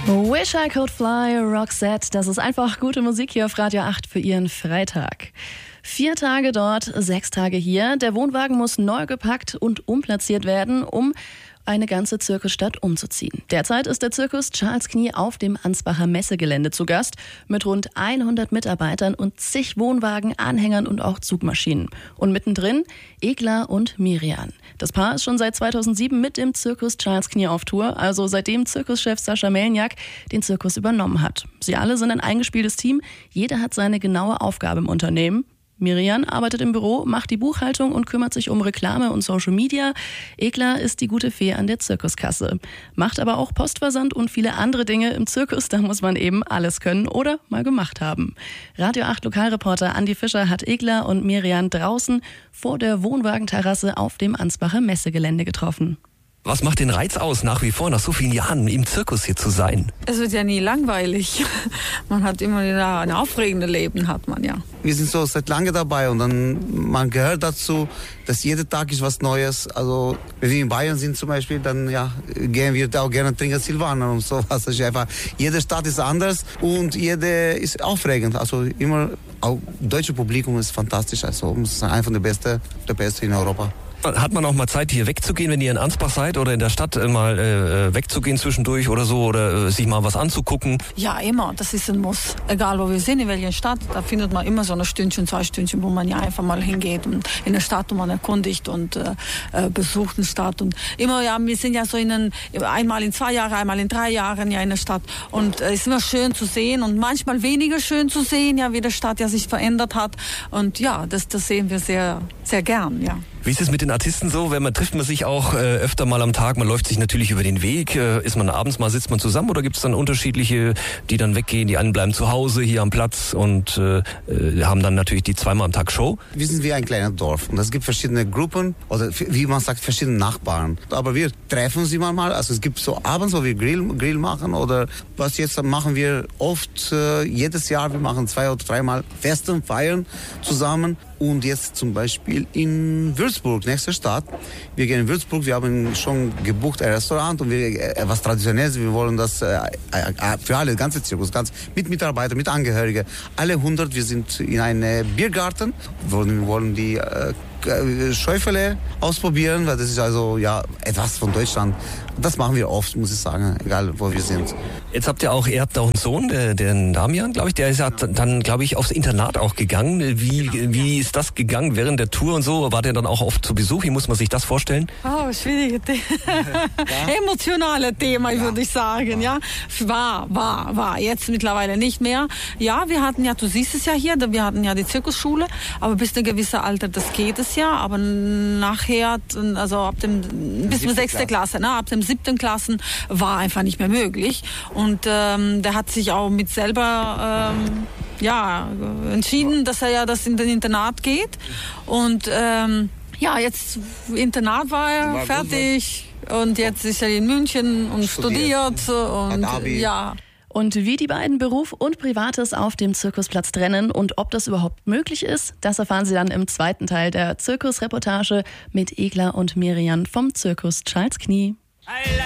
Wish I Could Fly, Roxette. Das ist einfach gute Musik hier auf Radio 8 für Ihren Freitag. 4 Tage dort, 6 Tage hier. Der Wohnwagen muss neu gepackt und umplatziert werden, um eine ganze Zirkusstadt umzuziehen. Derzeit ist der Zirkus Charles Knie auf dem Ansbacher Messegelände zu Gast mit rund 100 Mitarbeitern und zig Wohnwagen, Anhängern und auch Zugmaschinen. Und mittendrin Egla und Mirian. Das Paar ist schon seit 2007 mit dem Zirkus Charles Knie auf Tour, also seitdem Zirkuschef Sascha Melniak den Zirkus übernommen hat. Sie alle sind ein eingespieltes Team, jeder hat seine genaue Aufgabe im Unternehmen. Mirian arbeitet im Büro, macht die Buchhaltung und kümmert sich um Reklame und Social Media. Egla ist die gute Fee an der Zirkuskasse. Macht aber auch Postversand und viele andere Dinge im Zirkus. Da muss man eben alles können oder mal gemacht haben. Radio 8 Lokalreporter Andi Fischer hat Egla und Mirian draußen vor der Wohnwagenterrasse auf dem Ansbacher Messegelände getroffen. Was macht den Reiz aus, nach wie vor, nach so vielen Jahren im Zirkus hier zu sein? Es wird ja nie langweilig. Man hat immer wieder ein aufregendes Leben, hat man ja. Wir sind so seit lange dabei und dann man gehört dazu, dass jeder Tag ist was Neues. Also wenn wir in Bayern sind zum Beispiel, dann gehen wir da auch gerne trinken Silvaner und sowas. Das ist einfach, jede Stadt ist anders und jede ist aufregend. Also immer, auch deutsche Publikum ist fantastisch. Also es ist einfach der Beste in Europa. Hat man auch mal Zeit, hier wegzugehen, wenn ihr in Ansbach seid oder in der Stadt mal wegzugehen zwischendurch oder so oder sich mal was anzugucken? Ja, immer. Das ist ein Muss. Egal, wo wir sind, in welcher Stadt, da findet man immer so eine Stündchen, 2 Stündchen, wo man ja einfach mal hingeht und in der Stadt, wo man erkundigt und besucht eine Stadt. Und immer, ja, wir sind ja so einmal in 2 Jahren, einmal in 3 Jahren ja in der Stadt. Und es ist immer schön zu sehen und manchmal weniger schön zu sehen, ja, wie die Stadt ja sich verändert hat. Und ja, das sehen wir sehr, sehr gern, ja. Wie ist es mit den Artisten so? Trifft man sich auch öfter mal am Tag? Man läuft sich natürlich über den Weg. Ist man abends mal, sitzt man zusammen oder gibt es dann unterschiedliche, die dann weggehen? Die einen bleiben zu Hause hier am Platz und haben dann natürlich die 2-mal am Tag Show? Wir sind wie ein kleines Dorf und es gibt verschiedene Gruppen oder wie man sagt, verschiedene Nachbarn. Aber wir treffen sie mal. Also es gibt so abends, wo wir Grill machen oder was jetzt machen wir oft jedes Jahr. Wir machen 2 oder 3 Mal Festen, Feiern zusammen. Und jetzt zum Beispiel in Würzburg, nächste Stadt. Wir gehen in Würzburg, wir haben schon gebucht ein Restaurant und was Traditionelles. Wir wollen das für alle, ganze Zirkus, mit Mitarbeitern, mit Angehörigen. Alle 100, wir sind in einem Biergarten. Wir wollen die Schäufele ausprobieren, weil das ist also ja etwas von Deutschland. Das machen wir oft, muss ich sagen, egal wo wir sind. Jetzt ihr habt auch einen Sohn, den Damian, glaube ich, der ist ja dann, glaube ich, aufs Internat auch gegangen. Wie ist das gegangen während der Tour und so? War der dann auch oft zu Besuch? Wie muss man sich das vorstellen? Oh, schwierige emotionale Thema, würde ich sagen, ja. War. Jetzt mittlerweile nicht mehr. Ja, wir hatten ja, du siehst es ja hier, wir hatten ja die Zirkusschule, aber bis ein gewisses Alter, das geht es ja, aber nachher, also bis zur 6. Klasse, ab dem 7. Klassen war einfach nicht mehr möglich. Und der hat sich auch mit selber entschieden, dass er ja das in den Internat geht. Und jetzt Internat war er fertig. Und jetzt ist er in München und studiert und ja. Und wie die beiden Beruf und Privates auf dem Zirkusplatz trennen und ob das überhaupt möglich ist, das erfahren Sie dann im 2. Teil der Zirkusreportage mit Egla und Mirian vom Zirkus Charles Knie.